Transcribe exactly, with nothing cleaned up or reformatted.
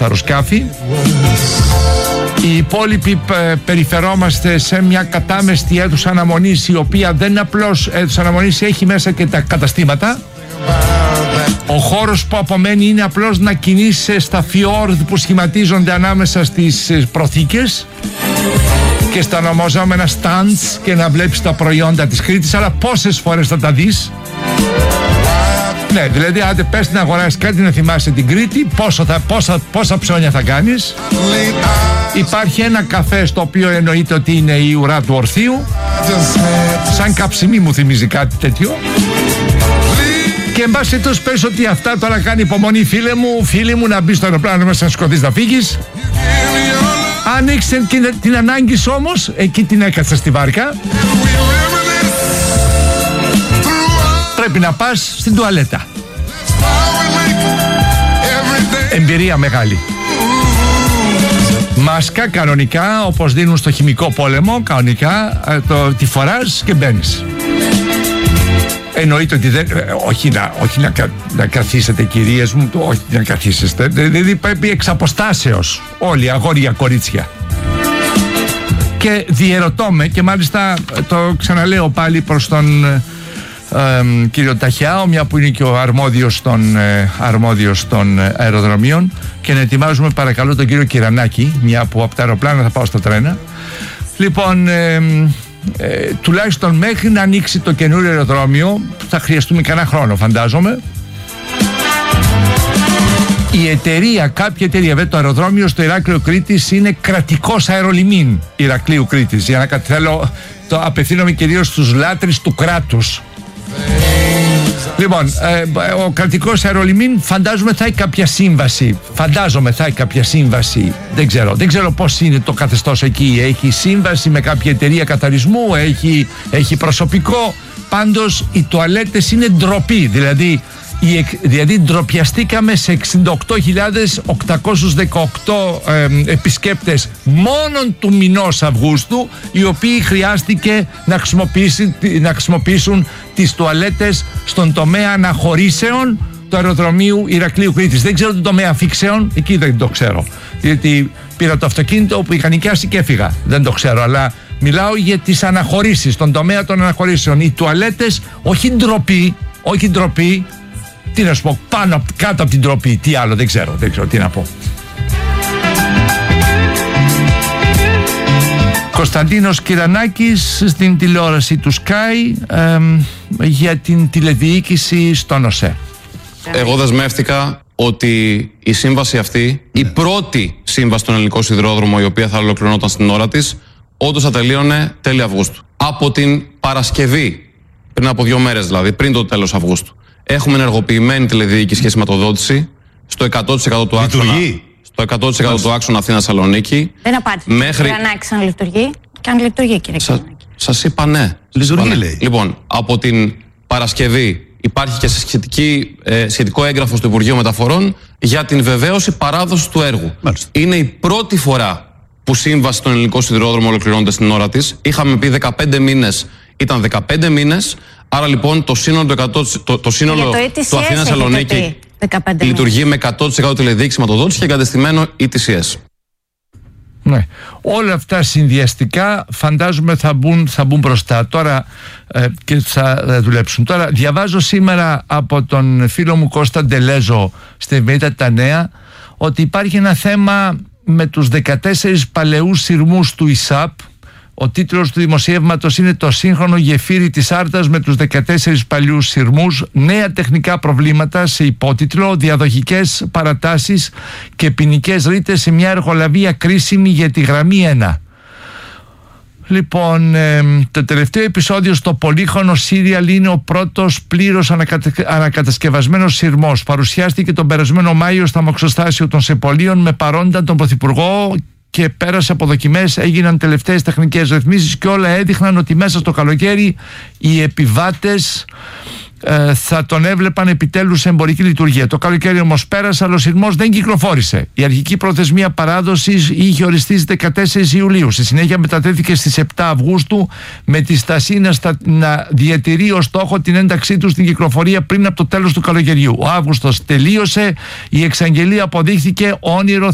στα αεροσκάφη. Οι υπόλοιποι περιφερόμαστε σε μια κατάμεστη αίθουσα αναμονής, η οποία δεν είναι απλώς αίθουσα αναμονής, έχει μέσα και τα καταστήματα. Ο χώρος που απομένει είναι απλώς να κινείσαι στα φιόρδ που σχηματίζονται ανάμεσα στις προθήκες και στα ονομαζόμενα stands και να βλέπεις τα προϊόντα της Κρήτης, αλλά πόσες φορές θα τα δεις? Ναι, δηλαδή άντε πες να αγοράσεις κάτι, να θυμάσαι την Κρήτη, πόσο θα, πόσα, πόσα ψώνια θα κάνεις. Υπάρχει ένα καφέ στο οποίο εννοείται ότι είναι η ουρά του Ορθείου, σαν καψιμή μου θυμίζει κάτι τέτοιο. Και εν πάση τόσο πες ότι αυτά τώρα κάνει υπομονή, φίλε μου, φίλοι μου, να μπει στο αεροπλάνο μέσα να σκοτείς να φύγεις. Αν έχεις την, την ανάγκη σου όμως, εκεί την έκατσα στη βάρκα, πρέπει να πας στην τουαλέτα. Εμπειρία μεγάλη. Μάσκα κανονικά, όπως δίνουν στο χημικό πόλεμο, κανονικά το, τη φοράς και μπαίνεις. Εννοείται ότι δεν, όχι, να, όχι να, να καθίσετε, κυρίες μου, όχι να καθίσετε, δηλαδή πρέπει εξ αποστάσεως όλοι, αγόρια, κορίτσια. Και διερωτώ με, και μάλιστα το ξαναλέω πάλι προς τον ε, ε, κύριο Ταχιάο, μια που είναι και ο αρμόδιος των, ε, αρμόδιος των αεροδρομίων, και να ετοιμάζουμε παρακαλώ τον κύριο Κυρανάκη, μια που από τα αεροπλάνα θα πάω στα τρένα. Λοιπόν, ε, Ε, τουλάχιστον μέχρι να ανοίξει το καινούριο αεροδρόμιο θα χρειαστούμε κανένα χρόνο, φαντάζομαι. Η εταιρεία, κάποια εταιρεία, βέβαια το αεροδρόμιο στο Ηράκλειο Κρήτης είναι κρατικός αερολιμήν Ηρακλείου Κρήτης, για να θέλω, το απευθύνομαι κυρίως στους λάτρεις του κράτους. Λοιπόν, ε, ο κρατικός αερολιμήν φαντάζομαι θα έχει κάποια σύμβαση. Φαντάζομαι θα έχει κάποια σύμβαση. Δεν ξέρω. Δεν ξέρω πώς είναι το καθεστώς εκεί. Έχει σύμβαση με κάποια εταιρεία καθαρισμού, έχει, έχει προσωπικό. Πάντως οι τουαλέτες είναι ντροπή. Δηλαδή, η, δηλαδή ντροπιαστήκαμε σε εξήντα οκτώ χιλιάδες οκτακόσιους δεκαοκτώ ε, επισκέπτες μόνον του μηνός Αυγούστου, οι οποίοι χρειάστηκε να, να χρησιμοποιήσουν τις τουαλέτες στον τομέα αναχωρήσεων του αεροδρομίου Ηρακλείου Κρήτης. Δεν ξέρω τον τομέα αφήξεων, εκεί δεν το ξέρω, γιατί πήρα το αυτοκίνητο που είχα νοικιάσει και έφυγα, δεν το ξέρω, αλλά μιλάω για τις αναχωρήσεις, τον τομέα των αναχωρήσεων. Οι τουαλέτες, όχι ντροπή, όχι ντροπή, τι να σου πω, πάνω, κάτω από την τροπή, τι άλλο, δεν ξέρω, δεν ξέρω τι να πω. Κωνσταντίνος Κυρανάκης στην τηλεόραση του Sky ε, για την τηλεδιοίκηση στον ΟΣΕ. Εγώ δεσμεύτηκα ότι η σύμβαση αυτή, η πρώτη σύμβαση στον ελληνικό σιδηρόδρομο, η οποία θα ολοκληρωνόταν στην ώρα της, όντως θα τελείωνε τέλη Αυγούστου. Από την Παρασκευή, πριν από δύο μέρες δηλαδή, πριν το τέλος Αυγούστου, έχουμε ενεργοποιημένη τηλεδιοίκηση και σηματοδότηση στο εκατό τοις εκατό του άξονα, στο εκατό τοις εκατό του άξονα Αθήνα-Θεσσαλονίκη. Δεν απάντησε. Μέχρι... Κυρανάκη αν λειτουργεί. Και αν λειτουργεί, κύριε Σα... Κυρανάκη. Σας είπα ναι. Λειτουργεί, ναι. Λέει. Λοιπόν, από την Παρασκευή υπάρχει και σχετική, ε, σχετικό έγγραφο στο Υπουργείο Μεταφορών για την βεβαίωση παράδοση του έργου. Μάλιστα. Είναι η πρώτη φορά που σύμβαση στον ελληνικό σιδηρόδρομο ολοκληρώνεται στην ώρα της. Είχαμε πει δεκαπέντε μήνες, ήταν δεκαπέντε μήνες. Άρα λοιπόν το σύνολο, εκατό, το, το σύνολο του Αθήνα-Θεσσαλονίκη λειτουργεί με εκατό τοις εκατό τηλεδιοίκηση σηματοδότηση και εγκατεστημένο ι τι σι ες. Ναι. Όλα αυτά συνδυαστικά φαντάζομαι θα μπουν, θα μπουν μπροστά τώρα ε, και θα ε, δουλέψουν. Τώρα διαβάζω σήμερα από τον φίλο μου Κώστα Ντελέζο στην Εφημερίδα Τα Νέα ότι υπάρχει ένα θέμα με τους δεκατέσσερις παλαιούς σειρμούς του ΙΣΑΠ. Ο τίτλος του δημοσιεύματος είναι «Το σύγχρονο γεφύρι της Άρτας με τους δεκατέσσερις παλιούς σειρμούς, νέα τεχνικά προβλήματα», σε υπότιτλο «Διαδοχικές παρατάσεις και ποινικές ρήτες σε μια εργολαβία κρίσιμη για τη γραμμή ένα». Λοιπόν, ε, το τελευταίο επεισόδιο στο πολύχρονο σύριαλ είναι ο πρώτος πλήρως ανακατε... ανακατασκευασμένος σειρμός. Παρουσιάστηκε τον περασμένο Μάιο στα Μοξοστάσιο των Σεπολίων με παρόντα τον Πρωθυπουργό και πέρασε από δοκιμές, έγιναν τελευταίες τεχνικές ρυθμίσεις και όλα έδειχναν ότι μέσα στο καλοκαίρι οι επιβάτες ε, θα τον έβλεπαν επιτέλους σε εμπορική λειτουργία. Το καλοκαίρι όμως πέρασε, αλλά ο σειρμός δεν κυκλοφόρησε. Η αρχική προθεσμία παράδοσης είχε οριστεί στις δεκατέσσερις Ιουλίου. Στη συνέχεια μετατέθηκε στις επτά Αυγούστου με τη Στασή να, στα, να διατηρεί ως στόχο την ένταξή του στην κυκλοφορία πριν από το τέλος του καλοκαιριού. Ο Αύγουστος τελείωσε, η εξαγγελία αποδείχθηκε όνειρο